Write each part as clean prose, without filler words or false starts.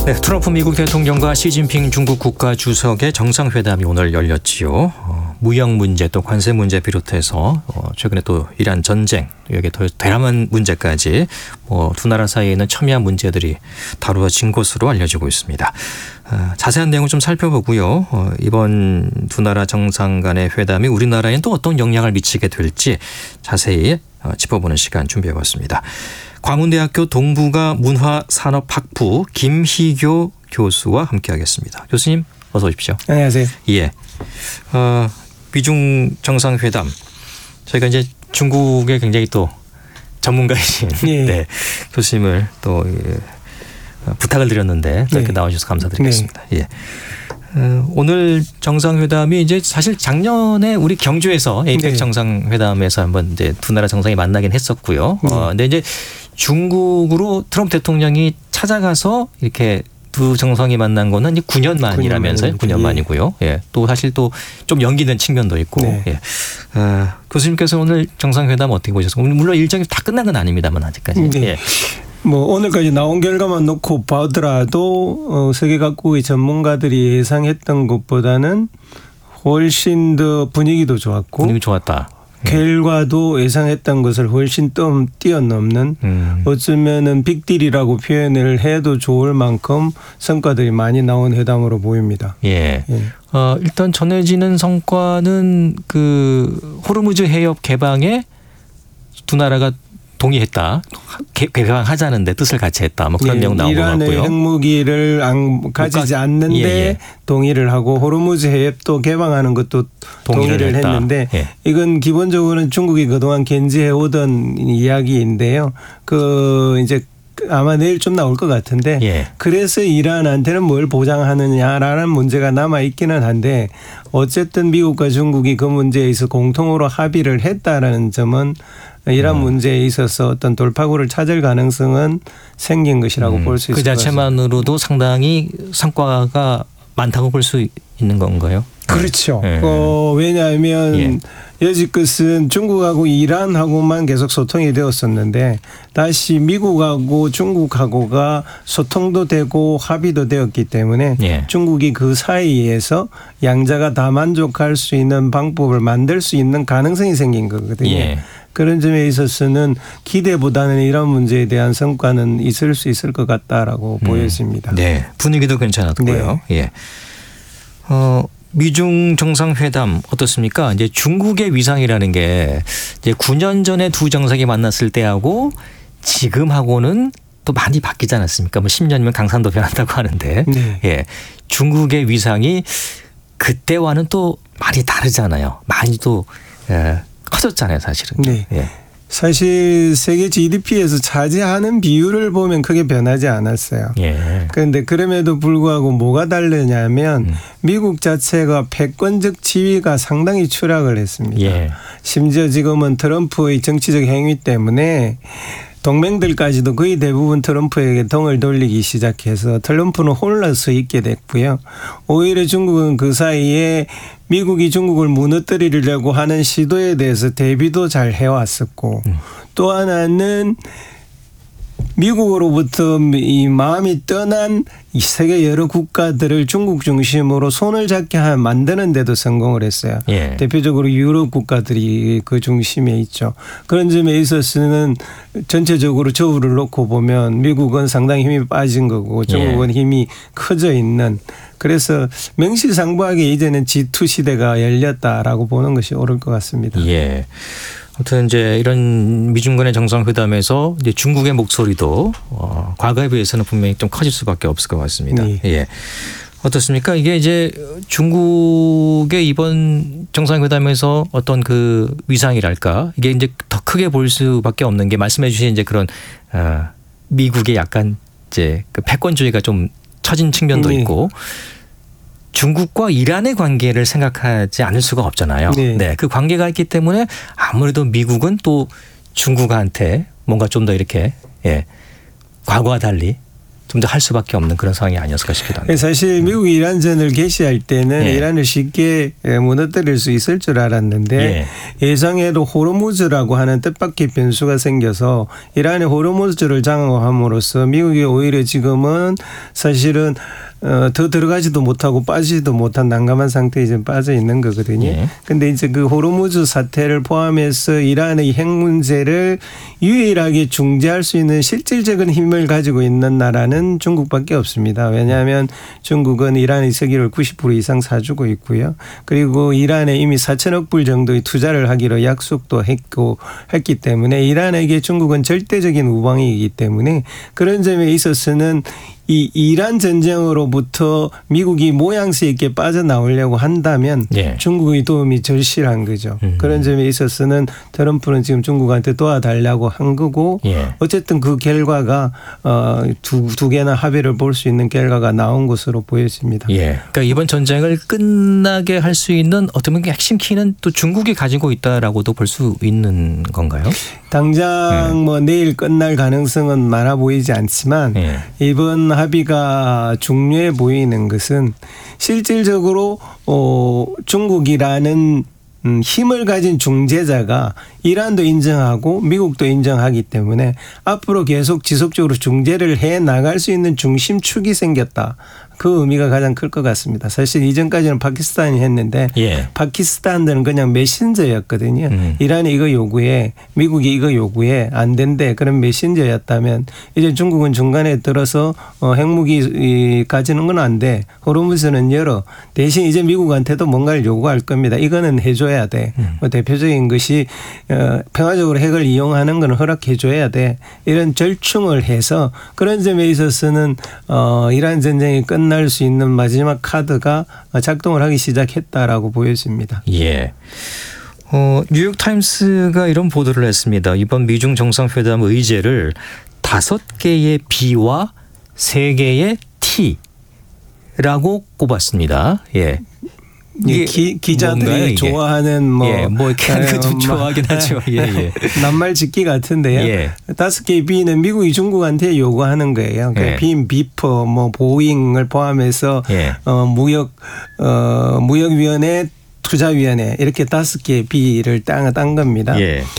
네, 트럼프 미국 대통령과 시진핑 중국 국가주석의 정상회담이 오늘 열렸지요. 무역 문제 또 관세 문제 비롯해서 최근에 또 이란 전쟁 여기에 더 대담한 문제까지 두 나라 사이에 있는 첨예한 문제들이 다루어진 것으로 알려지고 있습니다. 자세한 내용을 좀 살펴보고요. 이번 두 나라 정상 간의 회담이 우리나라에는 또 어떤 영향을 미치게 될지 자세히 짚어보는 시간 준비해봤습니다. 광운대학교 동북아 문화산업학부 김희교 교수와 함께하겠습니다. 교수님 어서 오십시오. 안녕하세요. 예, 미중 정상회담 저희가 이제 중국에 굉장히 또 전문가이신 예. 네, 교수님을 또 부탁을 드렸는데 이렇게 네. 나와주셔서 감사드리겠습니다. 네. 예. 오늘 정상회담이 이제 사실 작년에 우리 경주에서 에이펙 네. 정상회담에서 한번 이제 두 나라 정상이 만나긴 했었고요. 근데 이제 중국으로 트럼프 대통령이 찾아가서 이렇게 두 정상이 만난 거는 이제 9년 만이라면서요. 9년 만이고요. 예. 또 사실 또 좀 연기된 측면도 있고. 네. 예. 교수님께서 오늘 정상회담 어떻게 보셨어요? 물론 일정이 다 끝난 건 아닙니다만 아직까지. 네. 예. 오늘까지 나온 결과만 놓고 보더라도 세계 각국의 전문가들이 예상했던 것보다는 훨씬 더 분위기도 좋았고 분위기 좋았다. 결과도 예상했던 것을 훨씬 뛰어넘는 어쩌면은 빅딜이라고 표현을 해도 좋을 만큼 성과들이 많이 나온 회담으로 보입니다. 예. 일단 전해지는 성과는 그 호르무즈 해협 개방에 두 나라가 동의했다. 개방하자는데 뜻을 같이 했다. 뭐 그런 내용 나온 것 같고요. 이란의 핵무기를 가지지 않는데 동의를 하고 호르무즈 해협도 개방하는 것도 동의를 했는데 이건 기본적으로는 중국이 그동안 견지해 오던 이야기인데요. 이제 아마 내일 좀 나올 것 같은데 그래서 이란한테는 뭘 보장하느냐라는 문제가 남아 있기는 한데 어쨌든 미국과 중국이 그 문제에 있어 공통으로 합의를 했다라는 점은 이란 문제에 있어서 어떤 돌파구를 찾을 가능성은 생긴 것이라고 볼 수 있을 것 같습니다. 그 자체만으로도 상당히 성과가 많다고 볼 수 있는 건가요? 그렇죠. 왜냐하면 여지껏은 중국하고 이란하고만 계속 소통이 되었었는데 다시 미국하고 중국하고가 소통도 되고 합의도 되었기 때문에 중국이 그 사이에서 양자가 다 만족할 수 있는 방법을 만들 수 있는 가능성이 생긴 거거든요. 그런 점에 있어서는 기대보다는 이런 문제에 대한 성과는 있을 수 있을 것 같다라고 보여집니다. 네, 분위기도 괜찮았고요. 네. 미중 정상회담 어떻습니까? 이제 중국의 위상이라는 게 이제 9년 전에 두 정상이 만났을 때하고 지금하고는 또 많이 바뀌지 않았습니까? 10년이면 강산도 변한다고 하는데, 중국의 위상이 그때와는 또 많이 다르잖아요. 많이 또 커졌잖아요, 사실은. 사실 세계 GDP에서 차지하는 비율을 보면 크게 변하지 않았어요. 그런데 그럼에도 불구하고 뭐가 다르냐면 미국 자체가 패권적 지위가 상당히 추락을 했습니다. 심지어 지금은 트럼프의 정치적 행위 때문에 동맹들까지도 거의 대부분 트럼프에게 등을 돌리기 시작해서 트럼프는 홀로 서 있게 됐고요. 오히려 중국은 그 사이에 미국이 중국을 무너뜨리려고 하는 시도에 대해서 대비도 잘 해왔었고 또 하나는 미국으로부터 이 마음이 떠난 이 세계 여러 국가들을 중국 중심으로 손을 잡게 만드는 데도 성공을 했어요. 대표적으로 유럽 국가들이 그 중심에 있죠. 그런 점에 있어서는 전체적으로 저울을 놓고 보면 미국은 상당히 힘이 빠진 거고 중국은 힘이 커져 있는 그래서 명실상부하게 이제는 G2 시대가 열렸다라고 보는 것이 옳을 것 같습니다. 아무튼 이제 이런 미중 간의 정상회담에서 이제 중국의 목소리도 과거에 비해서는 분명히 좀 커질 수밖에 없을 것 같습니다. 어떻습니까? 이게 이제 중국의 이번 정상회담에서 어떤 그 위상이랄까 이게 이제 더 크게 볼 수밖에 없는 게 말씀해 주신 이제 그런 미국의 약간 이제 그 패권주의가 좀 처진 측면도 있고 중국과 이란의 관계를 생각하지 않을 수가 없잖아요. 그 관계가 있기 때문에 아무래도 미국은 또 중국한테 뭔가 좀 더 이렇게 과거와 달리 좀 더 할 수밖에 없는 그런 상황이 아니었을까 싶기도 합니다. 사실 미국이 이란전을 개시할 때는 이란을 쉽게 무너뜨릴 수 있을 줄 알았는데 예상외로 호르무즈라고 하는 뜻밖의 변수가 생겨서 이란의 호르무즈를 장악함으로써 미국이 오히려 지금은 사실은 더 들어가지도 못하고 빠지지도 못한 난감한 상태에 지금 빠져 있는 거거든요. 그런데 이제 그 호르무즈 사태를 포함해서 이란의 핵 문제를 유일하게 중재할 수 있는 실질적인 힘을 가지고 있는 나라는 중국밖에 없습니다. 왜냐하면 중국은 이란의 석유를 90% 이상 사주고 있고요. 그리고 이란에 이미 4천억 불 정도의 투자를 하기로 약속도 했기 때문에 이란에게 중국은 절대적인 우방이기 때문에 그런 점에 있어서는 이 이란 전쟁으로부터 미국이 모양새 있게 빠져나오려고 한다면 중국의 도움이 절실한 거죠. 그런 점에 있어서는 트럼프는 지금 중국한테 도와달라고 한 거고 어쨌든 그 결과가 두 개나 합의를 볼 수 있는 결과가 나온 것으로 보여집니다. 그러니까 이번 전쟁을 끝나게 할 수 있는 어떤 핵심 키는 또 중국이 가지고 있다라고도 볼 수 있는 건가요? 당장 뭐 내일 끝날 가능성은 많아 보이지 않지만 이번 합의가 중요해 보이는 것은 실질적으로 중국이라는 힘을 가진 중재자가 이란도 인정하고 미국도 인정하기 때문에 앞으로 계속 지속적으로 중재를 해 나갈 수 있는 중심축이 생겼다. 그 의미가 가장 클 것 같습니다. 사실 이전까지는 파키스탄이 했는데 파키스탄들은 그냥 메신저였거든요. 이란이 이거 요구해, 미국이 이거 요구해, 안 된대. 그런 메신저였다면 이제 중국은 중간에 들어서 핵무기 가지는 건 안 돼. 호르무즈는 열어. 대신 이제 미국한테도 뭔가를 요구할 겁니다. 이거는 해줘야 돼. 뭐 대표적인 것이 평화적으로 핵을 이용하는 건 허락해줘야 돼. 이런 절충을 해서 그런 점에 있어서는 이란 전쟁이 끝날 수 있는 마지막 카드가 작동을 하기 시작했다라고 보여집니다. 뉴욕타임스가 이런 보도를 했습니다. 이번 미중 정상회담 의제를 5개의 B와 3개의 T라고 꼽았습니다. 기자들이 뭔가요, 좋아하는 좀 좋아하긴 하죠. 낱말 짓기 같은데요. 5개의 B는 미국이 중국한테 요구하는 거예요. 빔, 비퍼, 보잉을 포함해서 무역위원회, 투자위원회 이렇게 5개의 B를 딴 겁니다.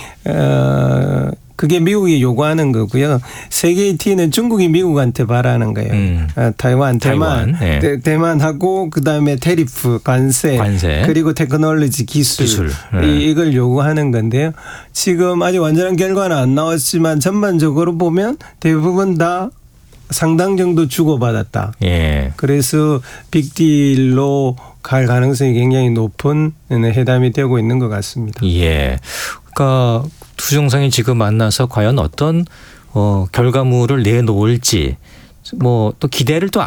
그게 미국이 요구하는 거고요. 3개의 T는 중국이 미국한테 바라는 거예요. 타이완. 대만하고 그다음에 테리프, 관세. 그리고 테크놀로지 기술. 이걸 요구하는 건데요. 지금 아직 완전한 결과는 안 나왔지만 전반적으로 보면 대부분 다 상당 정도 주고받았다. 그래서 빅딜로 갈 가능성이 굉장히 높은 회담이 되고 있는 것 같습니다. 그러니까 두 정상이 지금 만나서 과연 어떤 결과물을 내놓을지 또 기대를 또